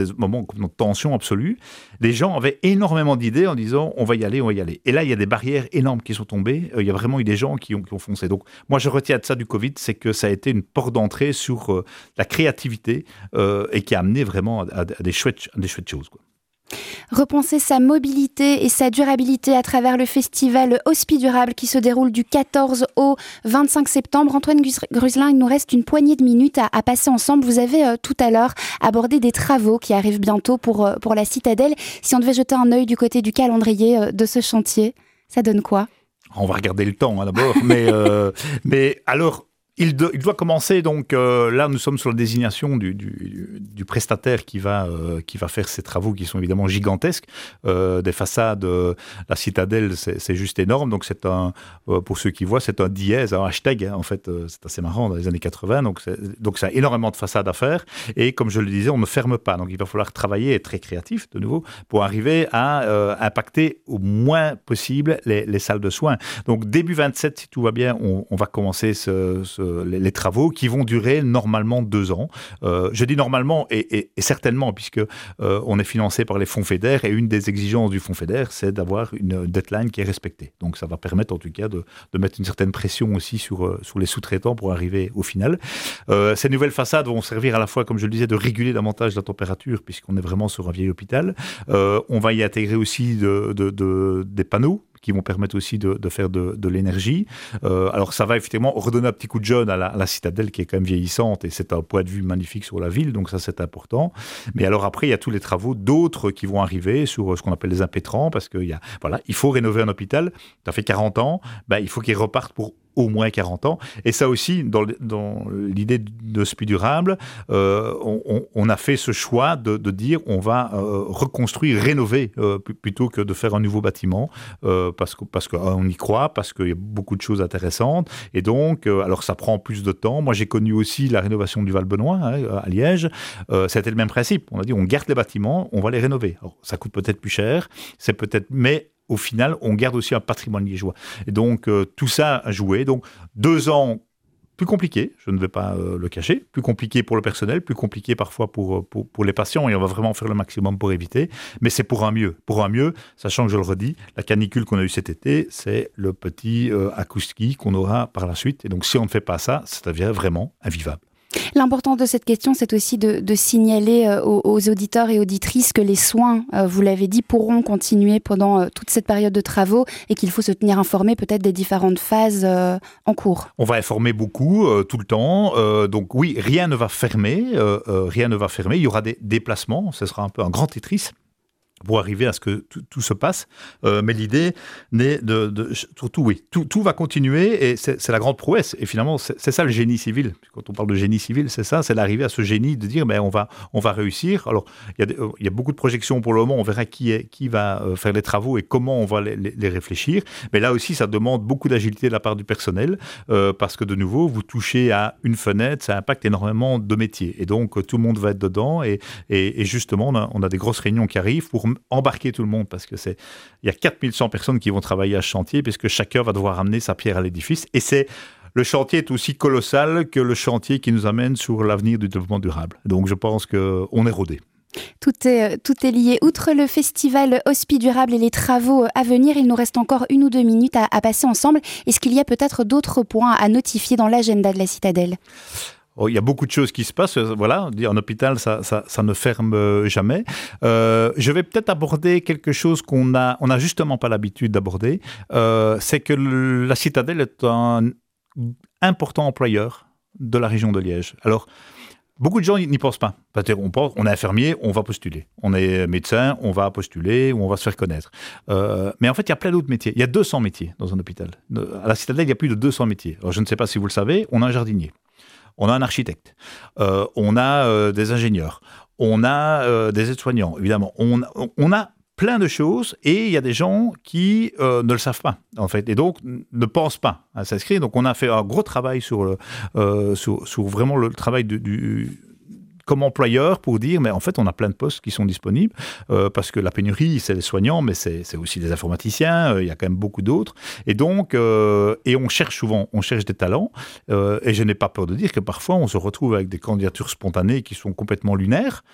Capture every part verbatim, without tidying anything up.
des moments de tension absolue, les gens avaient énormément d'idées en disant on va y aller, on va y aller. Et là, il y a des barrières énormes qui sont tombées. Euh, il y a vraiment eu des gens qui ont, qui ont foncé. Donc, moi, je retiens de ça du Covid, c'est que ça a été une porte d'entrée sur euh, la créativité euh, et qui a amené vraiment à, à des, chouettes, à des chouettes choses, quoi. Repenser sa mobilité et sa durabilité à travers le festival Hospi Durable qui se déroule du quatorze au vingt-cinq septembre. Antoine Gruselin, il nous reste une poignée de minutes à, à passer ensemble. Vous avez euh, tout à l'heure abordé des travaux qui arrivent bientôt pour, euh, pour la Citadelle. Si on devait jeter un œil du côté du calendrier euh, de ce chantier, ça donne quoi ? On va regarder le temps hein, d'abord, mais, euh, mais alors... Il, de, il doit commencer, donc euh, là nous sommes sur la désignation du, du, du prestataire qui va, euh, qui va faire ces travaux qui sont évidemment gigantesques. Euh, des façades, euh, la Citadelle c'est, c'est juste énorme, donc c'est un, euh, pour ceux qui voient, c'est un dièse, un hashtag, hein, en fait euh, c'est assez marrant dans les années quatre-vingts, donc, c'est, donc ça a énormément de façades à faire et comme je le disais, on ne ferme pas, donc il va falloir travailler et être très créatif de nouveau pour arriver à euh, impacter au moins possible les, les salles de soins. Donc début vingt-sept, si tout va bien, on, on va commencer ce, ce Les, les travaux qui vont durer normalement deux ans. Euh, je dis normalement et, et, et certainement puisque euh, on est financé par les fonds FEDER et une des exigences du fonds FEDER, c'est d'avoir une deadline qui est respectée. Donc ça va permettre en tout cas de, de mettre une certaine pression aussi sur, euh, sur les sous-traitants pour arriver au final. Euh, ces nouvelles façades vont servir à la fois, comme je le disais, de réguler davantage la température puisqu'on est vraiment sur un vieil hôpital. Euh, on va y intégrer aussi de, de, de, des panneaux qui vont permettre aussi de, de faire de, de l'énergie. Euh, alors ça va effectivement redonner un petit coup de jeune à la, à la Citadelle qui est quand même vieillissante et c'est un point de vue magnifique sur la ville, donc ça c'est important. Mais alors après il y a tous les travaux d'autres qui vont arriver sur ce qu'on appelle les impétrants parce qu'il y a, voilà, il faut rénover un hôpital, ça fait quarante ans, ben, il faut qu'il reparte pour au moins quarante ans. Et ça aussi, dans, dans l'idée de Hospi Durable, euh, on, on a fait ce choix de, de dire on va euh, reconstruire, rénover, euh, plutôt que de faire un nouveau bâtiment, euh, parce que parce qu'on y croit, parce qu'il y a beaucoup de choses intéressantes. Et donc, euh, alors ça prend plus de temps. Moi, j'ai connu aussi la rénovation du Val-Benoît, hein, à Liège. Euh, c'était le même principe. On a dit on garde les bâtiments, on va les rénover. Alors, ça coûte peut-être plus cher, c'est peut-être... mais au final, on garde aussi un patrimoine liégeois. Et donc, euh, tout ça a joué. Donc, deux ans plus compliqués, je ne vais pas euh, le cacher, plus compliqués pour le personnel, plus compliqués parfois pour, pour, pour les patients, et on va vraiment faire le maximum pour éviter. Mais c'est pour un mieux. Pour un mieux, sachant que je le redis, la canicule qu'on a eue cet été, c'est le petit euh, acoustique qu'on aura par la suite. Et donc, si on ne fait pas ça, ça devient vraiment invivable. L'important de cette question, c'est aussi de, de signaler euh, aux, aux auditeurs et auditrices que les soins, euh, vous l'avez dit, pourront continuer pendant euh, toute cette période de travaux et qu'il faut se tenir informé peut-être des différentes phases euh, en cours. On va informer beaucoup, euh, tout le temps. Euh, donc oui, rien ne va fermer. Euh, euh, rien ne va fermer. Il y aura des déplacements. Ce sera un peu un grand Tetris pour arriver à ce que tout, tout se passe. Euh, mais l'idée n'est de... de surtout, oui, tout, tout va continuer et c'est, c'est la grande prouesse. Et finalement, c'est, c'est ça le génie civil. Quand on parle de génie civil, c'est ça, c'est d'arriver à ce génie de dire, ben, on va, on va réussir. Alors, il y a des, il y a beaucoup de projections pour le moment. On verra qui, est, qui va faire les travaux et comment on va les, les, les réfléchir. Mais là aussi, ça demande beaucoup d'agilité de la part du personnel euh, parce que, de nouveau, vous touchez à une fenêtre, ça impacte énormément de métiers. Et donc, tout le monde va être dedans. Et, et, et justement, on a, on a des grosses réunions qui arrivent pour embarquer tout le monde parce que c'est, il y a quatre mille cent personnes qui vont travailler à ce chantier puisque chacun va devoir amener sa pierre à l'édifice et c'est, le chantier est aussi colossal que le chantier qui nous amène sur l'avenir du développement durable. Donc je pense qu'on est rodé. Tout est, tout est lié. Outre le festival Hospi Durable et les travaux à venir, il nous reste encore une ou deux minutes à, à passer ensemble. Est-ce qu'il y a peut-être d'autres points à notifier dans l'agenda de la Citadelle ? Oh, il y a beaucoup de choses qui se passent. Voilà, un hôpital, ça, ça, ça ne ferme jamais. Euh, je vais peut-être aborder quelque chose qu'on a, on n'a justement pas l'habitude d'aborder. Euh, c'est que le, la Citadelle est un important employeur de la région de Liège. Alors, beaucoup de gens n'y pensent pas. On pense, on est infirmier, on va postuler. On est médecin, on va postuler ou on va se faire connaître. Euh, mais en fait, il y a plein d'autres métiers. Il y a deux cents métiers dans un hôpital. À la Citadelle, il y a plus de deux cents métiers. Alors, je ne sais pas si vous le savez, on a un jardinier. On a un architecte, euh, on a euh, des ingénieurs, on a euh, des aides-soignants, évidemment. On, on a plein de choses et il y a des gens qui euh, ne le savent pas, en fait, et donc ne pensent pas à s'inscrire. Donc, on a fait un gros travail sur, le, euh, sur, sur vraiment le travail du... du comme employeur pour dire, mais en fait, on a plein de postes qui sont disponibles euh, parce que la pénurie, c'est les soignants, mais c'est, c'est aussi des informaticiens, euh, il y a quand même beaucoup d'autres. Et donc, euh, et on cherche souvent, on cherche des talents euh, et je n'ai pas peur de dire que parfois, on se retrouve avec des candidatures spontanées qui sont complètement lunaires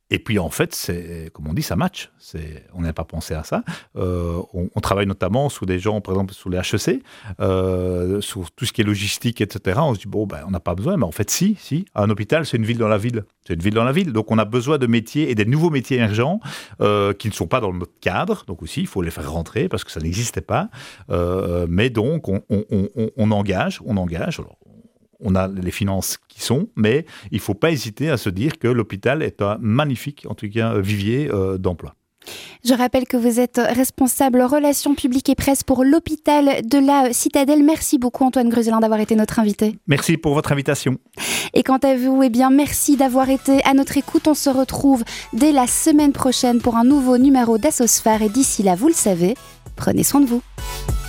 Et puis en fait, c'est, comme on dit, ça match. C'est, on n'a pas pensé à ça. Euh, on, on travaille notamment sur des gens, par exemple sur les H E C, euh, sur tout ce qui est logistique, et cetera. On se dit, bon, ben, on n'a pas besoin, mais en fait, si, si. Un hôpital, c'est une ville dans la ville. C'est une ville dans la ville. Donc on a besoin de métiers et des nouveaux métiers émergents euh, qui ne sont pas dans notre cadre. Donc aussi, il faut les faire rentrer parce que ça n'existait pas. Euh, mais donc, on, on, on, on engage, on engage. Alors, on a les finances qui sont, mais il ne faut pas hésiter à se dire que l'hôpital est un magnifique, en tout cas, vivier euh, d'emploi. Je rappelle que vous êtes responsable relations publiques et presse pour l'hôpital de la Citadelle. Merci beaucoup Antoine Gruselin d'avoir été notre invité. Merci pour votre invitation. Et quant à vous, eh bien, merci d'avoir été à notre écoute. On se retrouve dès la semaine prochaine pour un nouveau numéro d'Assosphère. Et d'ici là, vous le savez, prenez soin de vous.